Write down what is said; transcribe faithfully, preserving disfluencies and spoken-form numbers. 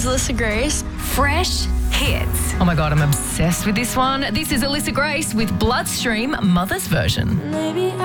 Alyssa Grace. Fresh hits. Oh my God, I'm obsessed with this one. This is Alyssa Grace with Bloodstream, Mother's version. Maybe